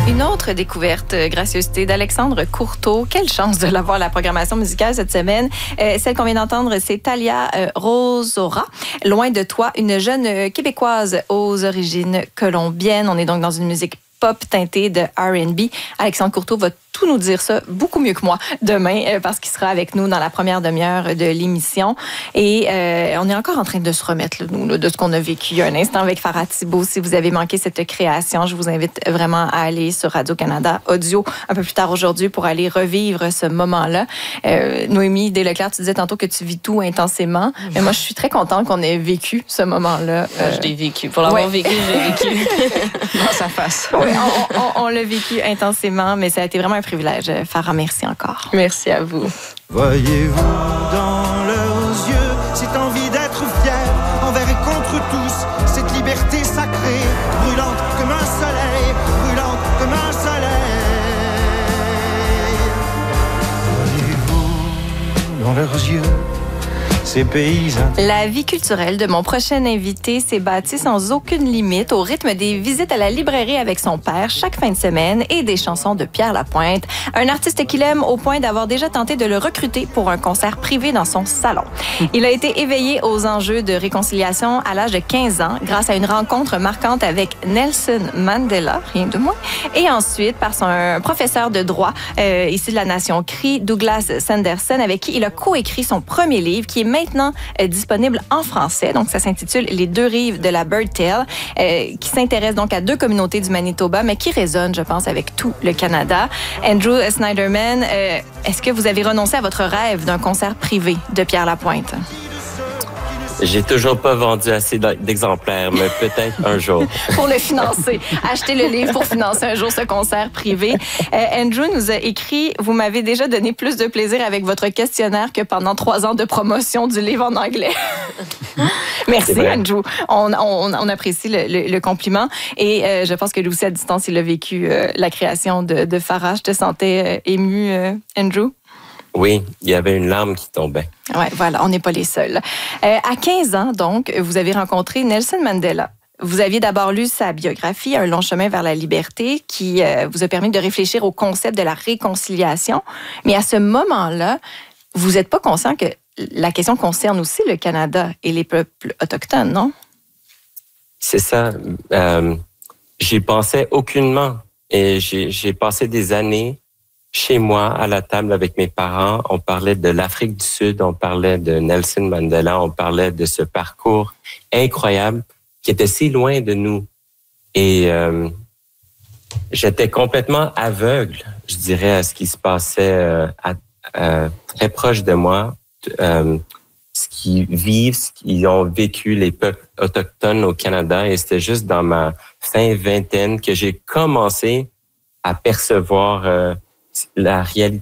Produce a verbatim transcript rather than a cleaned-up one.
Une autre découverte, gracieuseté d'Alexandre Courteau. Quelle chance de l'avoir à la programmation musicale cette semaine. Euh, celle qu'on vient d'entendre, c'est Talia euh, Rosora. Loin de toi, une jeune Québécoise aux origines colombiennes. On est donc dans une musique pop teintée de R and B. Alexandre Courteau va tout nous dire ça beaucoup mieux que moi demain euh, parce qu'il sera avec nous dans la première demi-heure de l'émission. Et euh, on est encore en train de se remettre, là, nous, là, de ce qu'on a vécu il y a un instant avec Farah Thibault. Si vous avez manqué cette création, je vous invite vraiment à aller sur Radio-Canada Audio un peu plus tard aujourd'hui pour aller revivre ce moment-là. Euh, Noémie Desleclerc, tu disais tantôt que tu vis tout intensément. Mais moi, je suis très contente qu'on ait vécu ce moment-là. Euh, je l'ai vécu. Pour l'avoir ouais. vécu, je l'ai vécu dans sa face. Oui, on, on, on l'a vécu intensément, mais ça a été vraiment un privilège. Farah, merci encore. Merci à vous. Voyez-vous dans leurs yeux cette envie d'être fier envers et contre tous, cette liberté sacrée, brûlante comme un soleil, brûlante comme un soleil. Voyez-vous dans leurs yeux ces paysans. La vie culturelle de mon prochain invité s'est bâtie sans aucune limite au rythme des visites à la librairie avec son père chaque fin de semaine et des chansons de Pierre Lapointe, un artiste qu'il aime au point d'avoir déjà tenté de le recruter pour un concert privé dans son salon. Il a été éveillé aux enjeux de réconciliation à l'âge de quinze ans grâce à une rencontre marquante avec Nelson Mandela, rien de moins, et ensuite par son professeur de droit euh, issu de la nation Cree, Douglas Sanderson, avec qui il a coécrit son premier livre qui est maintenant euh, disponible en français. Donc, ça s'intitule « Les deux rives de la Bird Tale euh, », qui s'intéresse donc à deux communautés du Manitoba, mais qui résonne, je pense, avec tout le Canada. Andrew Snyderman, euh, est-ce que vous avez renoncé à votre rêve d'un concert privé de Pierre Lapointe? J'ai toujours pas vendu assez d'exemplaires, mais peut-être un jour. Pour le financer. Achetez le livre pour financer un jour ce concert privé. Euh, Andrew nous a écrit « Vous m'avez déjà donné plus de plaisir avec votre questionnaire que pendant trois ans de promotion du livre en anglais. » Merci, Andrew. On, on, on apprécie le, le, le compliment. Et euh, je pense que lui aussi, à distance, il a vécu euh, la création de, de Farah. Je te sentais euh, ému, euh, Andrew? Oui, il y avait une larme qui tombait. Oui, voilà, on n'est pas les seuls. Euh, à quinze ans, donc, vous avez rencontré Nelson Mandela. Vous aviez d'abord lu sa biographie, Un long chemin vers la liberté, qui euh, vous a permis de réfléchir au concept de la réconciliation. Mais à ce moment-là, vous n'êtes pas conscient que la question concerne aussi le Canada et les peuples autochtones, non? C'est ça. Euh, j'y pensais aucunement. Et j'ai, j'ai passé des années chez moi, à la table avec mes parents. On parlait de l'Afrique du Sud, on parlait de Nelson Mandela, on parlait de ce parcours incroyable qui était si loin de nous. Et euh, j'étais complètement aveugle, je dirais, à ce qui se passait euh, à, euh, très proche de moi, euh, ce qu'ils vivent, ce qu'ils ont vécu, les peuples autochtones au Canada. Et c'était juste dans ma fin vingtaine que j'ai commencé à percevoir euh, la réalité